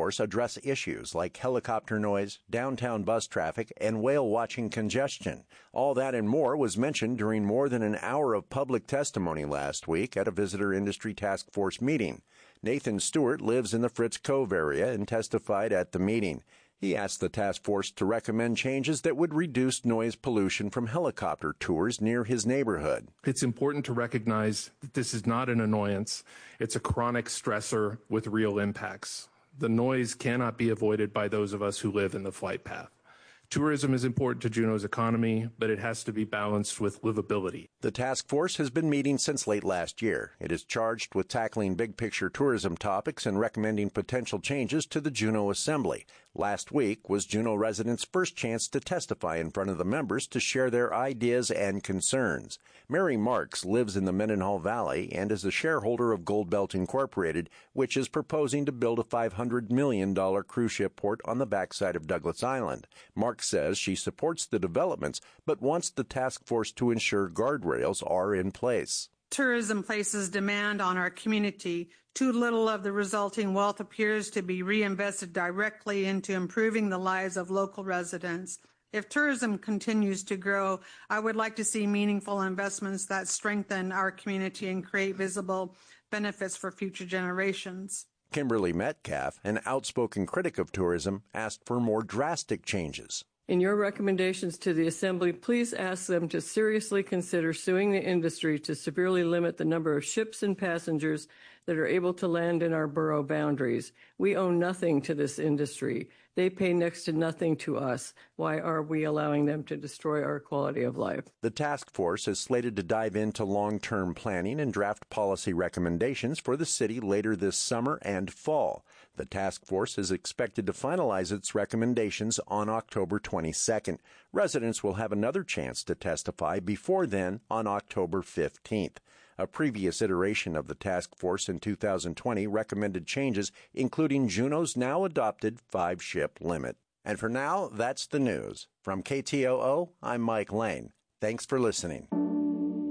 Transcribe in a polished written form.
force address issues like helicopter noise, downtown bus traffic, and whale watching congestion. All that and more was mentioned during more than an hour of public testimony last week at a Visitor Industry Task Force meeting. Nathan Stewart lives in the Fritz Cove area and testified at the meeting. He asked the task force to recommend changes that would reduce noise pollution from helicopter tours near his neighborhood. It's important to recognize that this is not an annoyance. It's a chronic stressor with real impacts. The noise cannot be avoided by those of us who live in the flight path. Tourism is important to Juneau's economy, but it has to be balanced with livability. The task force has been meeting since late last year. It is charged with tackling big-picture tourism topics and recommending potential changes to the Juneau Assembly. Last week was Juneau residents' first chance to testify in front of the members to share their ideas and concerns. Mary Marks lives in the Mendenhall Valley and is a shareholder of Goldbelt Incorporated, which is proposing to build a $500 million cruise ship port on the backside of Douglas Island. Marks says she supports the developments, but wants the task force to ensure guardrails are in place. Tourism places demand on our community. Too little of the resulting wealth appears to be reinvested directly into improving the lives of local residents. If tourism continues to grow, I would like to see meaningful investments that strengthen our community and create visible benefits for future generations. Kimberly Metcalf, an outspoken critic of tourism, asked for more drastic changes. In your recommendations to the Assembly, please ask them to seriously consider suing the industry to severely limit the number of ships and passengers that are able to land in our borough boundaries. We owe nothing to this industry. They pay next to nothing to us. Why are we allowing them to destroy our quality of life? The task force is slated to dive into long-term planning and draft policy recommendations for the city later this summer and fall. The task force is expected to finalize its recommendations on October 22nd. Residents will have another chance to testify before then on October 15th. A previous iteration of the task force in 2020 recommended changes, including Juneau's now adopted 5-ship limit. And for now, that's the news. From KTOO, I'm Mike Lane. Thanks for listening.